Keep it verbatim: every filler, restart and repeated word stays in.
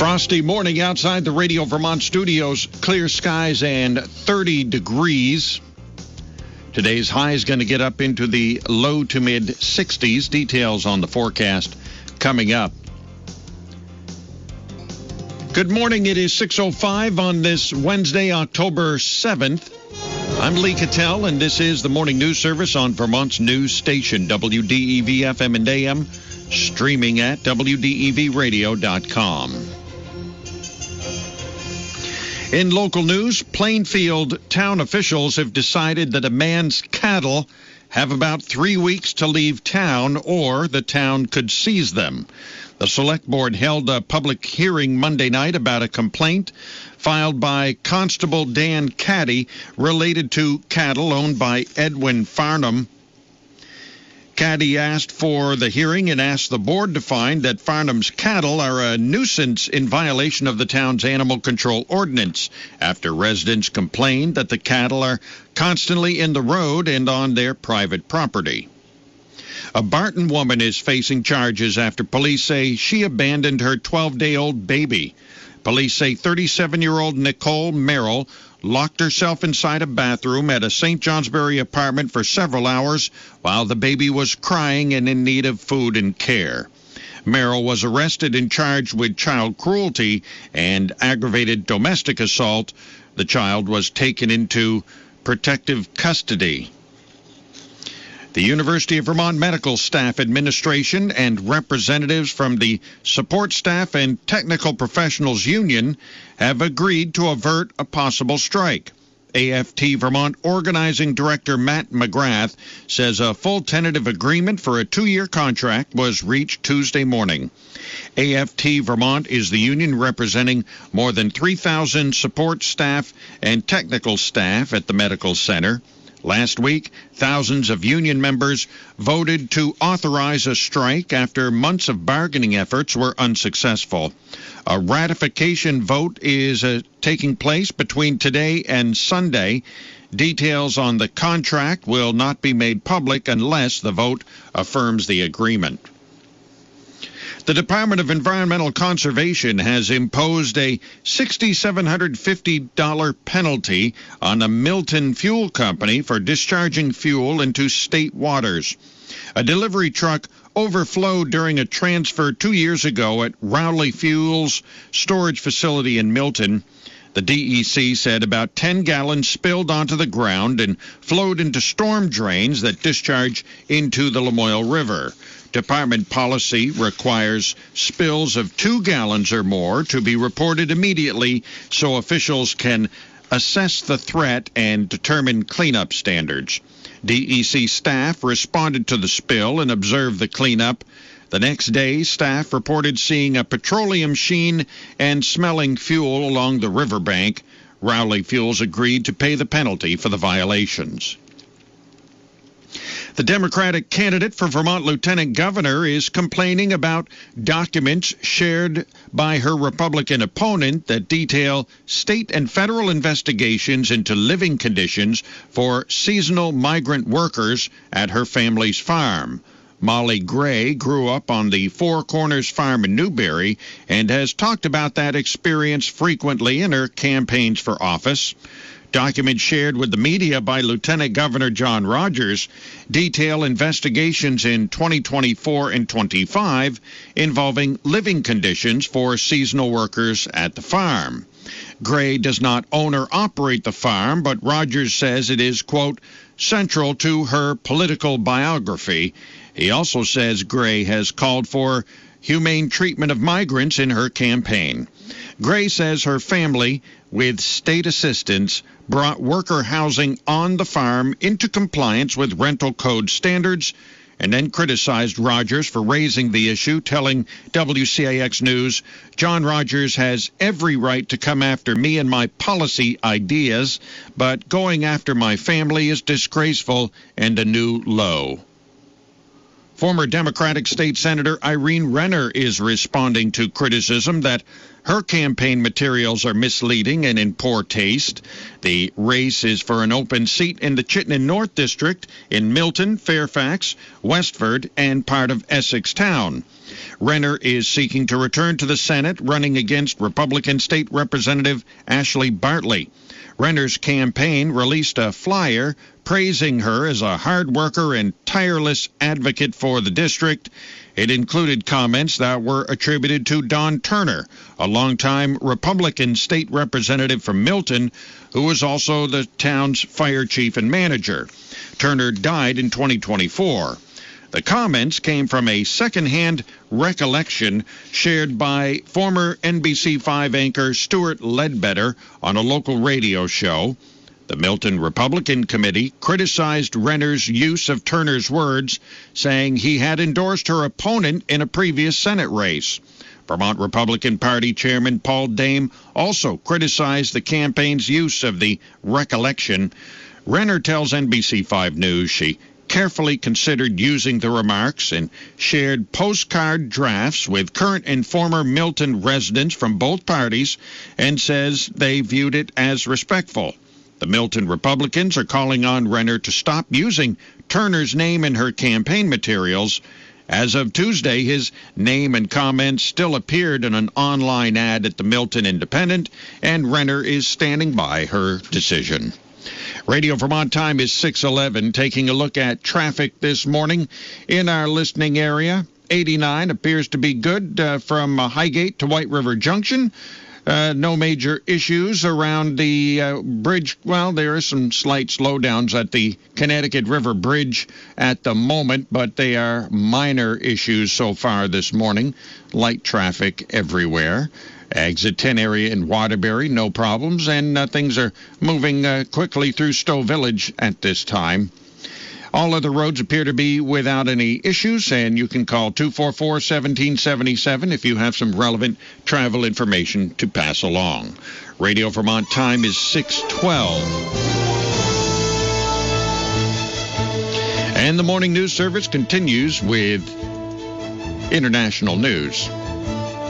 Frosty morning outside the Radio Vermont studios. Clear skies and thirty degrees. Today's high is going to get up into the low to mid sixties. Details on the forecast coming up. Good morning. It is six oh five on this Wednesday, October seventh. I'm Lee Cattell, and this is the morning news service on Vermont's news station, W D E V F M and A M, streaming at W D E V radio dot com. In local news, Plainfield town officials have decided that a man's cattle have about three weeks to leave town, or the town could seize them. The Select Board held a public hearing Monday night about a complaint filed by Constable Dan Caddy related to cattle owned by Edwin Farnham. Caddy asked for the hearing and asked the board to find that Farnham's cattle are a nuisance in violation of the town's animal control ordinance after residents complained that the cattle are constantly in the road and on their private property. A Barton woman is facing charges after police say she abandoned her twelve-day-old baby. Police say thirty-seven-year-old Nicole Merrill locked herself inside a bathroom at a Saint Johnsbury apartment for several hours while the baby was crying and in need of food and care. Merrill was arrested and charged with child cruelty and aggravated domestic assault. The child was taken into protective custody. The University of Vermont Medical Staff Administration and representatives from the Support Staff and Technical Professionals Union have agreed to avert a possible strike. A F T Vermont Organizing Director Matt McGrath says a full tentative agreement for a two-year contract was reached Tuesday morning. A F T Vermont is the union representing more than three thousand support staff and technical staff at the medical center. Last week, thousands of union members voted to authorize a strike after months of bargaining efforts were unsuccessful. A ratification vote is uh, taking place between today and Sunday. Details on the contract will not be made public unless the vote affirms the agreement. The Department of Environmental Conservation has imposed a six thousand seven hundred fifty dollars penalty on a Milton Fuel Company for discharging fuel into state waters. A delivery truck overflowed during a transfer two years ago at Rowley Fuels storage facility in Milton. The D E C said about ten gallons spilled onto the ground and flowed into storm drains that discharge into the Lamoille River. Department policy requires spills of two gallons or more to be reported immediately so officials can assess the threat and determine cleanup standards. D E C staff responded to the spill and observed the cleanup. The next day, staff reported seeing a petroleum sheen and smelling fuel along the riverbank. Rowley Fuels agreed to pay the penalty for the violations. The Democratic candidate for Vermont Lieutenant Governor is complaining about documents shared by her Republican opponent that detail state and federal investigations into living conditions for seasonal migrant workers at her family's farm. Molly Gray grew up on the Four Corners Farm in Newberry and has talked about that experience frequently in her campaigns for office. Documents shared with the media by Lieutenant Governor John Rogers detail investigations in twenty twenty-four and twenty-five involving living conditions for seasonal workers at the farm. Gray does not own or operate the farm, but Rogers says it is, quote, central to her political biography. He also says Gray has called for humane treatment of migrants in her campaign. Gray says her family, with state assistance, brought worker housing on the farm into compliance with rental code standards and then criticized Rogers for raising the issue, telling W C A X News, John Rogers has every right to come after me and my policy ideas, but going after my family is disgraceful and a new low. Former Democratic State Senator Irene Renner is responding to criticism that her campaign materials are misleading and in poor taste. The race is for an open seat in the Chittenden North District in Milton, Fairfax, Westford, and part of Essex Town. Renner is seeking to return to the Senate, running against Republican State Representative Ashley Bartley. Renner's campaign released a flyer praising her as a hard worker and tireless advocate for the district. It included comments that were attributed to Don Turner, a longtime Republican state representative from Milton, who was also the town's fire chief and manager. Turner died in twenty twenty-four. The comments came from a secondhand recollection shared by former N B C five anchor Stuart Ledbetter on a local radio show. The Milton Republican Committee criticized Renner's use of Turner's words, saying he had endorsed her opponent in a previous Senate race. Vermont Republican Party Chairman Paul Dame also criticized the campaign's use of the recollection. Renner tells N B C five News she carefully considered using the remarks and shared postcard drafts with current and former Milton residents from both parties and says they viewed it as respectful. The Milton Republicans are calling on Renner to stop using Turner's name in her campaign materials. As of Tuesday, his name and comments still appeared in an online ad at the Milton Independent, and Renner is standing by her decision. Radio Vermont time is six eleven. Taking a look at traffic this morning in our listening area. eighty-nine appears to be good uh, from uh, Highgate to White River Junction. Uh, no major issues around the uh, bridge. Well, there are some slight slowdowns at the Connecticut River Bridge at the moment, but they are minor issues so far this morning. Light traffic everywhere. Exit ten area in Waterbury, no problems, and uh, things are moving uh, quickly through Stowe Village at this time. All other roads appear to be without any issues, and you can call two four four, one seven seven seven if you have some relevant travel information to pass along. Radio Vermont time is six twelve. And the morning news service continues with international news.